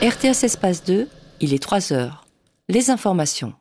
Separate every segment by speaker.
Speaker 1: RTS Espace 2, il est 3 heures. Les informations.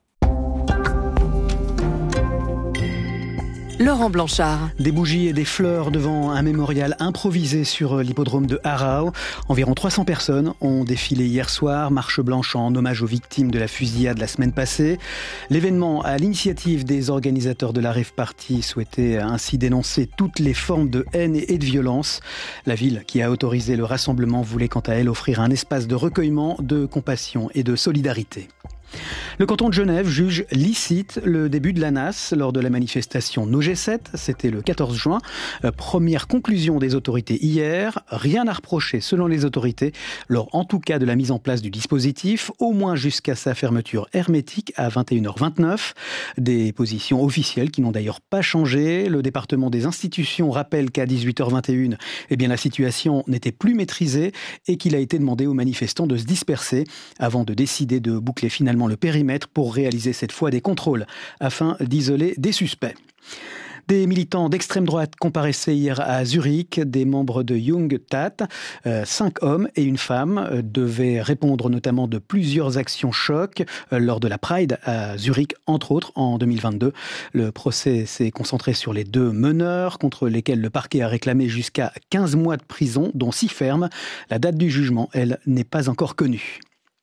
Speaker 1: Laurent Blanchard.
Speaker 2: Des bougies et des fleurs devant un mémorial improvisé sur l'hippodrome de Aarau. Environ 300 personnes ont défilé hier soir, marche blanche en hommage aux victimes de la fusillade la semaine passée. L'événement, à l'initiative des organisateurs de la Rave Party, souhaitait ainsi dénoncer toutes les formes de haine et de violence. La ville, qui a autorisé le rassemblement, voulait quant à elle offrir un espace de recueillement, de compassion et de solidarité. Le canton de Genève juge licite le début de l'ANAS lors de la manifestation No G7, c'était le 14 juin. Première conclusion des autorités hier, rien à reprocher selon les autorités lors en tout cas de la mise en place du dispositif, au moins jusqu'à sa fermeture hermétique à 21h29. Des positions officielles qui n'ont d'ailleurs pas changé. Le département des institutions rappelle qu'à 18h21, la situation n'était plus maîtrisée et qu'il a été demandé aux manifestants de se disperser avant de décider de boucler finalement le périmètre pour réaliser cette fois des contrôles afin d'isoler des suspects. Des militants d'extrême droite comparaissaient hier à Zurich. Des membres de Jung Tat, 5 hommes et une femme, devaient répondre notamment de plusieurs actions choc lors de la Pride à Zurich, entre autres, en 2022. Le procès s'est concentré sur les 2 meneurs, contre lesquels le parquet a réclamé jusqu'à 15 mois de prison, dont 6 fermes. La date du jugement, elle, n'est pas encore connue.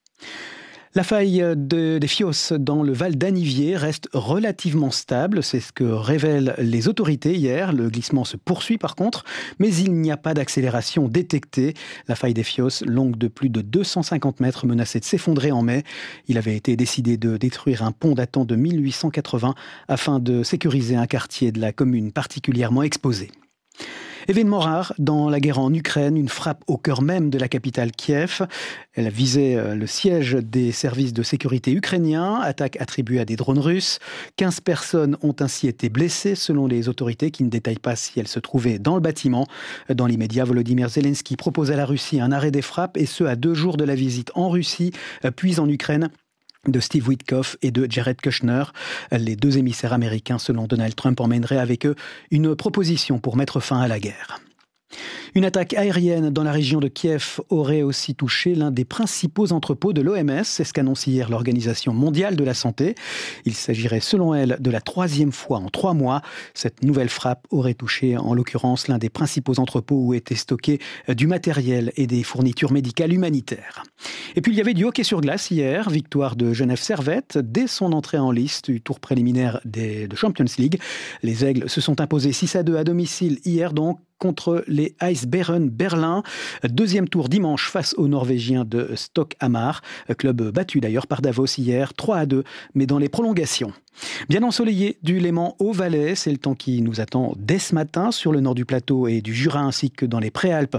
Speaker 2: La faille des Fios dans le Val d'Anniviers reste relativement stable, c'est ce que révèlent les autorités hier. Le glissement se poursuit par contre, mais il n'y a pas d'accélération détectée. La faille des Fios, longue de plus de 250 mètres, menaçait de s'effondrer en mai. Il avait été décidé de détruire un pont datant de 1880 afin de sécuriser un quartier de la commune particulièrement exposé. Événement rare dans la guerre en Ukraine, une frappe au cœur même de la capitale Kiev. Elle visait le siège des services de sécurité ukrainiens, attaque attribuée à des drones russes. 15 personnes ont ainsi été blessées selon les autorités qui ne détaillent pas si elles se trouvaient dans le bâtiment. Dans l'immédiat, Volodymyr Zelensky propose à la Russie un arrêt des frappes et ce à 2 jours de la visite en Russie puis en Ukraine de Steve Witkoff et de Jared Kushner. Les 2 émissaires américains, selon Donald Trump, emmèneraient avec eux une proposition pour mettre fin à la guerre. Une attaque aérienne dans la région de Kiev aurait aussi touché l'un des principaux entrepôts de l'OMS, c'est ce qu'annonce hier l'Organisation mondiale de la santé. Il s'agirait selon elle de la 3e fois en 3 mois. Cette nouvelle frappe aurait touché en l'occurrence l'un des principaux entrepôts où étaient stockés du matériel et des fournitures médicales humanitaires. Et puis il y avait du hockey sur glace hier, victoire de Genève Servette dès son entrée en liste du tour préliminaire de Champions League. Les Aigles se sont imposés 6-2 à domicile hier donc contre les Eisbären Berlin. 2e tour dimanche face aux Norvégiens de Stockhamar. Club battu d'ailleurs par Davos hier, 3-2, mais dans les prolongations. Bien ensoleillé du Léman au Valais, c'est le temps qui nous attend dès ce matin sur le nord du plateau et du Jura ainsi que dans les Préalpes